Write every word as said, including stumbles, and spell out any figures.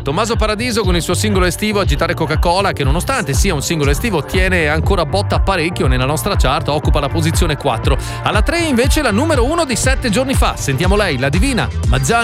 Tommaso Paradiso con il suo singolo estivo Agitare Coca-Cola, che nonostante sia un singolo estivo tiene ancora botta parecchio nella nostra chart, occupa la posizione quattro. Alla tre invece la numero uno di sette giorni fa. Sentiamo lei, la divina Mazzani.